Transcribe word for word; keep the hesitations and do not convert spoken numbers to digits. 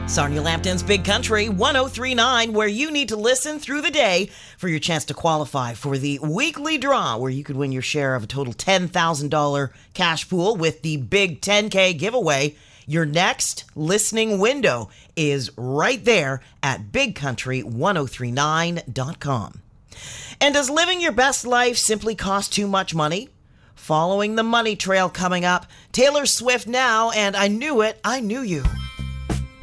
Sarnia Lambton's Big Country one oh three point nine, where you need to listen through the day for your chance to qualify for the weekly draw, where you could win your share of a total ten thousand dollars cash pool with the big ten K giveaway. Your next listening window is right there at big country ten thirty-nine dot com. And does living your best life simply cost too much money? Following the money trail coming up, Taylor Swift now, and I Knew It, I Knew You.